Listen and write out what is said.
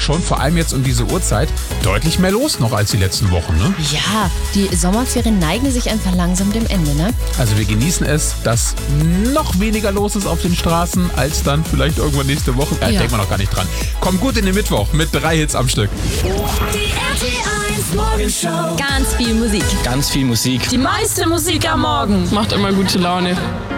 schon, vor allem jetzt um diese Uhrzeit, deutlich mehr los noch als die letzten Wochen, ne? Ja, die Sommerferien neigen sich einfach langsam dem Ende, ne? Also wir genießen es, dass noch weniger los ist auf den Straßen als dann vielleicht irgendwann nächste Woche. Ja. Denken wir noch gar nicht dran. Kommt gut in den Mittwoch mit 3 Hits am Stück. Die RT1 Morgenshow. Ganz viel Musik. Ganz viel Musik. Die meiste Musik am Morgen. Macht immer gute Laune.